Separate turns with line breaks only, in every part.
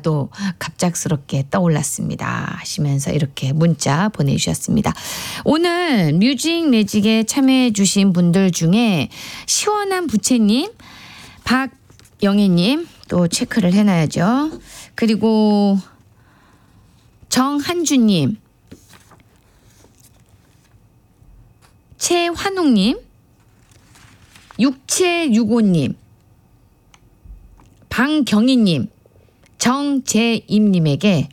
또 갑작스럽게 떠올랐습니다 하시면서 이렇게 문자 보내주셨습니다. 오늘 뮤직 매직에 참여해 주신 분들 중에 시원한 부채님, 박영애님 또 체크를 해놔야죠. 그리고 정한주님, 최환웅님, 6765님, 방경희님, 정재임님에게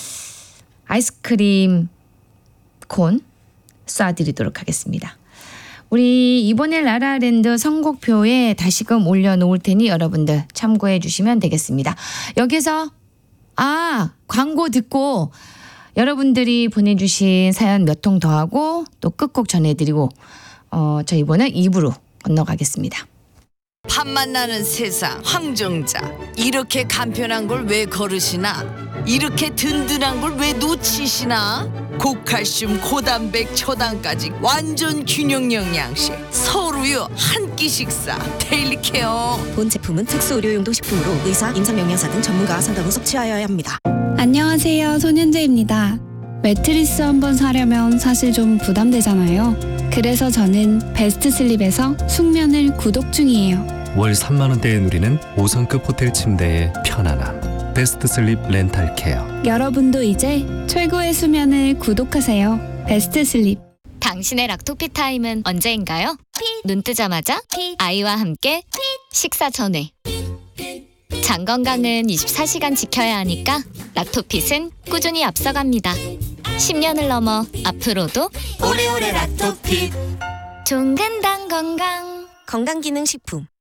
아이스크림 콘 쏴드리도록 하겠습니다. 우리 이번에 라라랜드 선곡표에 다시금 올려놓을 테니 여러분들 참고해 주시면 되겠습니다. 여기서 광고 듣고 여러분들이 보내주신 사연 몇 통 더 하고 또 끝곡 전해드리고 저 이번에 2부로 건너가겠습니다.
팥맛 나는 세상 황정자, 이렇게 간편한 걸 왜 거르시나, 이렇게 든든한 걸 왜 놓치시나. 고칼슘 고단백 초당까지 완전 균형 영양식, 서울우유 한 끼 식사 데일리 케어.
본 제품은 특수 의료용도 식품으로 의사, 임상영양사 등 전문가와 상담 후 섭취하여야 합니다.
안녕하세요, 손현재입니다. 매트리스 한번 사려면 사실 좀 부담되잖아요. 그래서 저는 베스트슬립에서 숙면을 구독 중이에요.
월 3만 원대에 누리는 5성급 호텔 침대의 편안함. 베스트슬립 렌탈케어.
여러분도 이제 최고의 수면을 구독하세요. 베스트슬립.
당신의 락토피 타임은 언제인가요? 눈 뜨자마자 아이와 함께 식사 전에. 장 건강은 24시간 지켜야 하니까 락토핏은 꾸준히 앞서갑니다. 10년을 넘어 앞으로도
오래오래 락토핏.
종근당 건강.
건강기능식품.